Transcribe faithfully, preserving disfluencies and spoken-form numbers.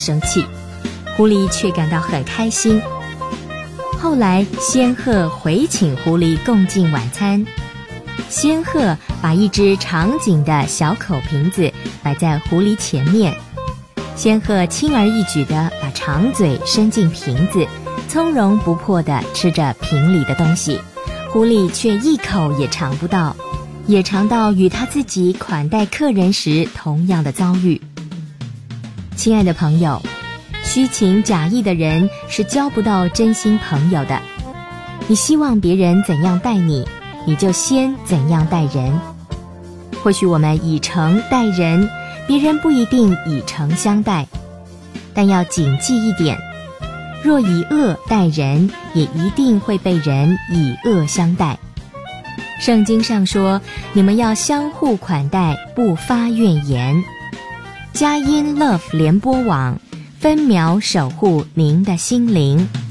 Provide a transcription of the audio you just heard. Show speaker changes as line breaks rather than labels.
生气，狐狸却感到很开心。后来仙鹤回请狐狸共进晚餐，仙鹤把一只长颈的小口瓶子摆在狐狸前面，仙鹤轻而易举地把长嘴伸进瓶子，从容不迫地吃着瓶里的东西，狐狸却一口也尝不到，也尝到与他自己款待客人时同样的遭遇。亲爱的朋友，虚情假意的人是交不到真心朋友的。你希望别人怎样待你，你就先怎样待人。或许我们以诚待人，别人不一定以诚相待，但要谨记一点，若以恶待人，也一定会被人以恶相待。圣经上说，你们要相互款待，不发怨言。佳音 Love 联播网分秒守护您的心灵。